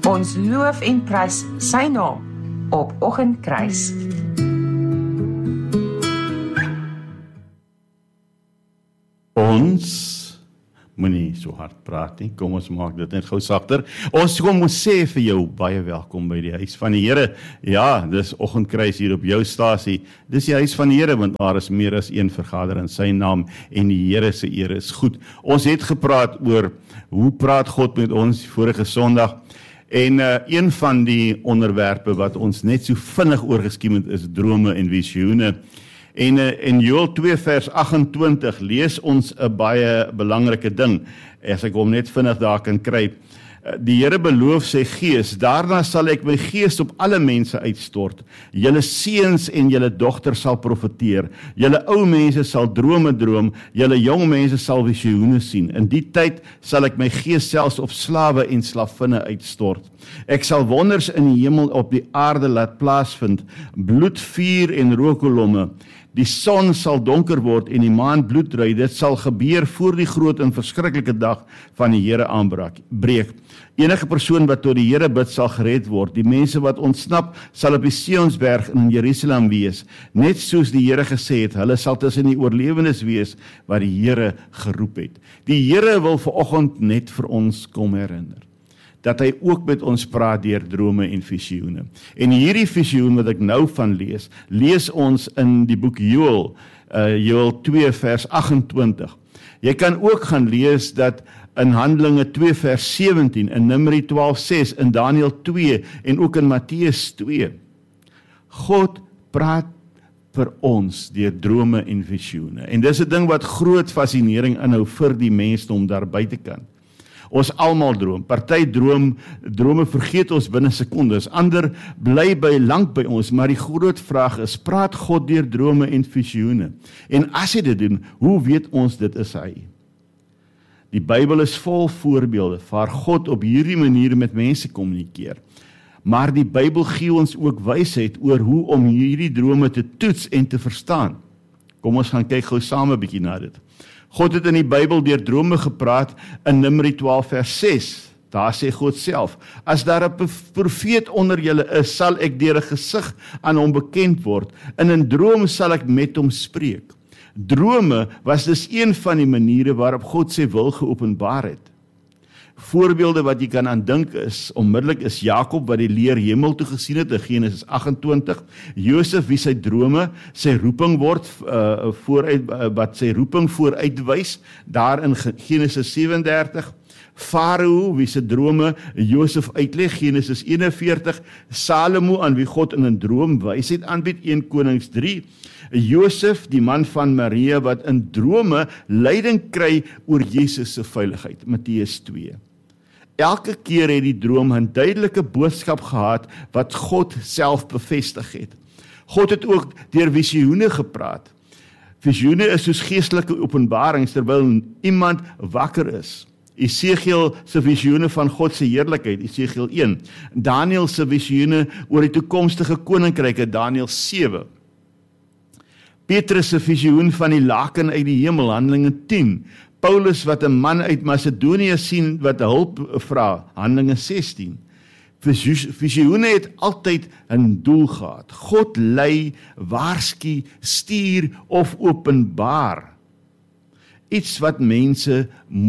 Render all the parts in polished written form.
Ons loof en prys sy naam op Oggendkruis. Ons moenie so hard praat nie, kom ons maak dit net gou sagter. Ons kom ons sê vir jou, baie welkom by die huis van die Here. Ja, dis Oggendkruis hier op jou stasie. Dis die huis van die Here, want daar is meer as een vergader in sy naam, en die Here se eer is goed. Ons het gepraat oor, hoe praat God met ons vorige Sondag, en een van die onderwerpe wat ons net so vinnig oorgeskiem het, is drome en visioene. En in Joël 2 vers 28 lees ons 'n baie belangrike ding, as ek hom net vinnig daar kan kry. Die Here beloof sy gees, daarna sal ek my gees op alle mense uitstort. Julle seuns en julle dogters sal profeteer, julle ou mense sal drome droom, julle jong mense sal visioene sien. In die tyd sal ek my gees selfs op slawe en slavinne uitstort. Ek sal wonders in die hemel op die aarde laat plaasvind, bloed, vuur en rookkolomme. Die son sal donker word en die maan bloedry. Dit sal gebeur voor die groot en verskriklike dag van die Here aanbreek. Enige persoon wat tot die Here bid sal gered word. Die mense wat ontsnap sal op die Sionsberg in Jerusalem wees. Net soos die Here gesê het, hulle sal tussen die oorlewendes wees wat die Here geroep het. Die Here wil vanoggend net vir ons kom herinner dat hy ook met ons praat deur drome en visioene. En hierdie visioen wat ek nou van lees ons in die boek Joël, Joël 2 vers 28. Jy kan ook gaan lees dat in Handelinge 2 vers 17, in Numeri 12 6, in Daniël 2 en ook in Matteus 2. God praat vir ons deur drome en visioene. En dis 'n ding wat groot fascinering inhou vir die mensdom daar buitekant. Ons almal droom. Party drome vergeet ons binne sekondes. Ander bly lank by ons, maar die groot vraag is, praat God deur drome en visioene? En as hy dit doen, hoe weet ons dit is hy? Die Bybel is vol voorbeelde waar God op hierdie manier met mense kommunikeer. Maar die Bybel gee ons ook wysheid oor hoe om hierdie drome te toets en te verstaan. Kom ons gaan kyk gou saam 'n bietjie na dit. God het in die Bybel deur drome gepraat in Numeri 12 vers 6. Daar sê God self, as daar 'n profeet onder julle is, sal ek deur 'n gesig aan hom bekend word. In 'n droom sal ek met hom spreek. Drome was dus een van die maniere waarop God sy wil geopenbaar het. Voorbeelde wat jy kan aan dink is, onmiddellik is Jakob wat die leer hemel toe gesien het in Genesis 28, Josef wie sy drome, sy roeping word wat sy roeping vooruitwys, daar in Genesis 37, Farao wie sy drome Josef uitleg, Genesis 41, Salomo aan wie God in 'n droom wysheid aanbied, 1 Konings 3, Josef, die man van Maria, wat in drome leiding kry oor Jesus se veiligheid, Matteus 2. Elke keer het die droom 'n duidelike boodskap gehad wat God self bevestig het. God het ook deur visioene gepraat. Visioene is soos geestelike openbarings terwyl iemand wakker is. Esegiel se visioene van God se heerlikheid, Esegiel 1. Daniël se visioene oor die toekomstige koninkryke, Daniël 7. Petrus se visioen van die laken uit die hemel, Handelinge 10. Paulus wat 'n man uit Macedonië sien wat hulp vra, Handelinge 16. Visioene het altyd 'n doel gehad. God lei, waarsku, stuur of openbaar. Iets wat mense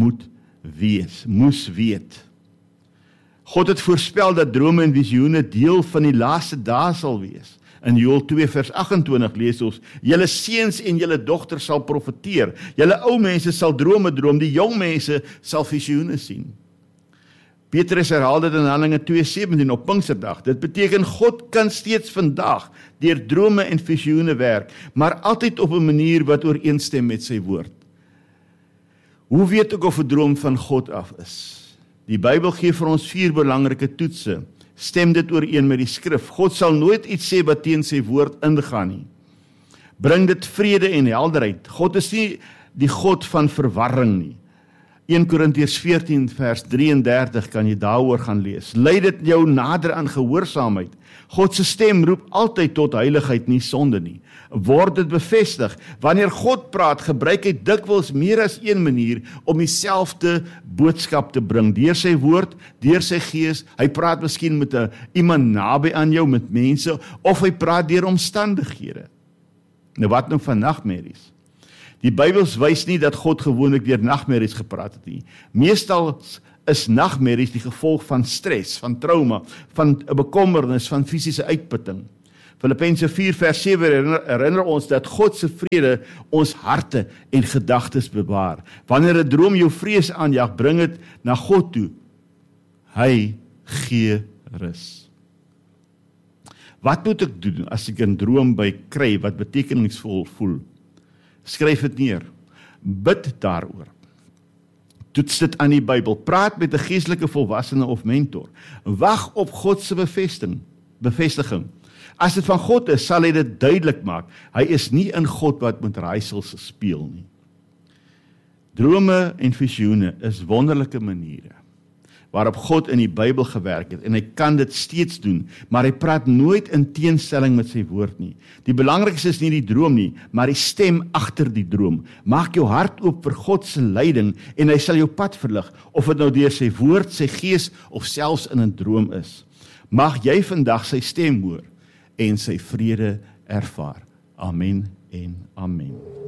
moes weet. God het voorspel dat drome en visioene deel van die laaste dae sal wees. In Joël 2 vers 28 lees ons, julle seuns en julle dogters sal profeteer, julle ou mense sal drome droom, die jong mense sal visioene sien. Petrus herhaal dit in Handelinge 2:17 op Pinksterdag. Dit beteken God kan steeds vandag deur drome en visioene werk, maar altyd op 'n manier wat ooreenstem met sy woord. Hoe weet ek of 'n droom van God af is? Die Bybel gee vir ons 4 belangrike toetse. Stem dit ooreen met die skrif. God sal nooit iets sê wat teen sy woord ingaan nie. Bring dit vrede en helderheid. God is nie die God van verwarring nie. 1 Korintiërs 14 vers 33 kan jy daaroor gaan lees. Lei dit jou nader aan gehoorsaamheid. God se stem roep altyd tot heiligheid, nie sonde nie. Word dit bevestig. Wanneer God praat, gebruik hy dikwels meer as een manier om dieselfde boodskap te bring. Deur sy woord, deur sy gees. Hy praat miskien met iemand naby aan jou, met mense, of hy praat deur omstandighede. Nou wat nou van nagmerries? Die Bybels wys nie dat God gewoonlik deur nagmerries gepraat het nie. Meestal is nagmerries die gevolg van stres, van trauma, van 'n bekommernis, van fisiese uitputting. Filippense 4 vers 7 herinner ons dat God se vrede ons harte en gedagtes bewaar. Wanneer 'n droom jou vrees aanjag, bring dit na God toe. Hy gee rus. Wat moet ek doen as ek 'n droom kry wat betekenisvol voel? Skryf dit neer. Bid daaroor. Toets dit aan die Bybel. Praat met 'n geestelike volwassene of mentor. Wag op God se bevestiging. As dit van God is, sal hy dit duidelik maak. Hy is nie in God wat met raaisels speel nie. Drome en visioene is wonderlike maniere waarop God in die Bybel gewerk het, en hy kan dit steeds doen, maar hy praat nooit in teenstelling met sy woord nie. Die belangrikste is nie die droom nie, maar die stem agter die droom. Maak jou hart oop vir God se leiding, en hy sal jou pad verlig, of dit nou deur sy woord, sy gees, of selfs in 'n droom is. Mag jy vandag sy stem hoor, en sy vrede ervaar. Amen en amen.